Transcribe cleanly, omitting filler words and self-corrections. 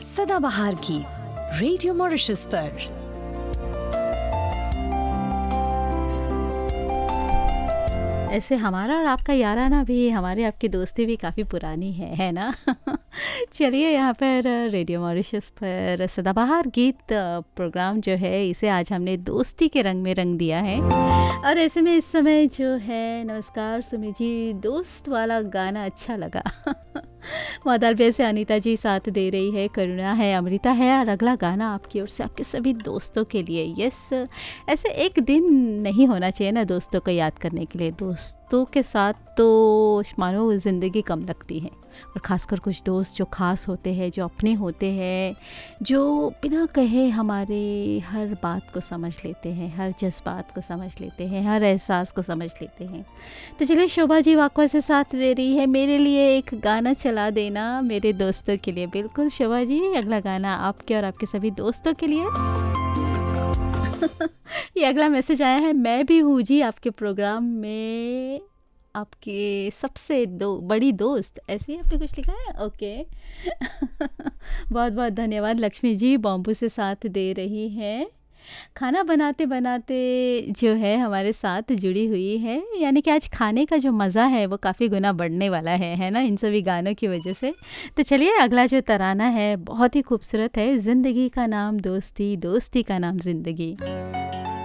सदाबहार गीत radio Mauritius पर। ऐसे हमारा और आपका याराना भी, हमारे आपकी दोस्ती भी काफ़ी पुरानी है ना। चलिए, यहाँ पर रेडियो मॉरिशस पर सदाबहार गीत प्रोग्राम जो है, इसे आज हमने दोस्ती के रंग में रंग दिया है। और ऐसे में इस समय जो है, नमस्कार सुमी जी, दोस्त वाला गाना अच्छा लगा। मौदालबे से अनीता जी साथ दे रही है, करुणा है, अमृता है, और अगला गाना आपकी ओर से आपके सभी दोस्तों के लिए। यस, ऐसे एक दिन नहीं होना चाहिए ना दोस्तों को याद करने के लिए। दोस्तों के साथ तो मानो ज़िंदगी कम लगती है, और ख़ासकर कुछ दोस्त जो ख़ास होते हैं, जो अपने होते हैं, जो बिना कहे हमारे हर बात को समझ लेते हैं, हर जज्बात को समझ लेते हैं, हर एहसास को समझ लेते हैं। तो चलिए, शोभा जी वाकवा से साथ दे रही है, मेरे लिए एक गाना चला देना मेरे दोस्तों के लिए। बिल्कुल शोभा जी, अगला गाना आपके और आपके सभी दोस्तों के लिए। ये अगला मैसेज आया है, मैं भी हूँ जी आपके प्रोग्राम में आपके सबसे बड़ी दोस्त, ऐसे ही आपने कुछ लिखा है। ओके। बहुत बहुत धन्यवाद। लक्ष्मी जी बॉम्बू से साथ दे रही हैं, खाना बनाते बनाते जो है हमारे साथ जुड़ी हुई है, यानी कि आज खाने का जो मज़ा है वो काफ़ी गुना बढ़ने वाला है ना, इन सभी गानों की वजह से। तो चलिए, अगला जो तराना है बहुत ही खूबसूरत है, ज़िंदगी का नाम दोस्ती, दोस्ती का नाम ज़िंदगी।